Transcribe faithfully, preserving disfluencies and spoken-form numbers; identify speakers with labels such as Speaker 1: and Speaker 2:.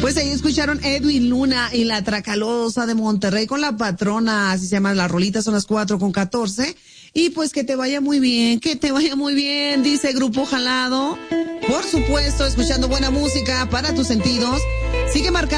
Speaker 1: Pues ahí escucharon Edwin Luna y la Tracalosa de Monterrey con la patrona, así se llama la rolita, son las cuatro con catorce. Y pues que te vaya muy bien, que te vaya muy bien, dice Grupo Jalado. Por supuesto, escuchando buena música para tus sentidos. Sigue marcando.